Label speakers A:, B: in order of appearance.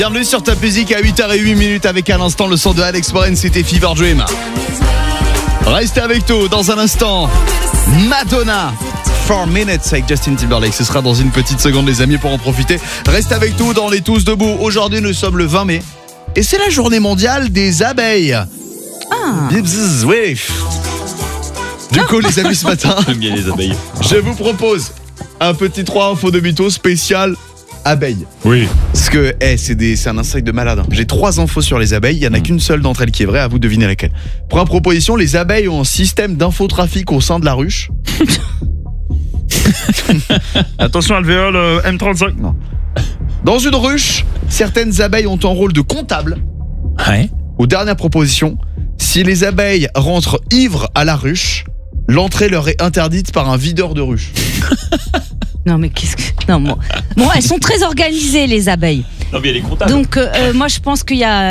A: Bienvenue sur Top Music à 8h08 avec à l'instant le son de Alex Warren, c'était Fever Dream. Restez avec nous dans un instant. Madonna, 4 minutes avec Justin Timberlake. Ce sera dans une petite seconde les amis pour en profiter. Restez avec nous dans les Tous Debout. Aujourd'hui nous sommes le 20 mai et c'est la journée mondiale des abeilles. Bzz, oui. Du coup les amis ce matin,
B: J'aime bien les abeilles.
A: je vous propose un petit 3 infos de mytho spécial abeilles.
B: Oui.
A: Parce que c'est un insecte de malade. J'ai 3 infos sur les abeilles, il n'y en a qu'une seule d'entre elles qui est vraie, à vous de deviner laquelle. Première proposition, les abeilles ont un système d'infotrafic au sein de la ruche.
B: Attention alvéole M35.
A: Non. Dans une ruche, certaines abeilles ont un rôle de comptable.
B: Ouais.
A: Ou dernière proposition, si les abeilles rentrent ivres à la ruche, l'entrée leur est interdite par un videur de ruche.
C: Non mais qu'est-ce que... Non, bon, elles sont très organisées les abeilles.
B: Non mais elle est comptable.
C: Donc moi je pense qu'il y a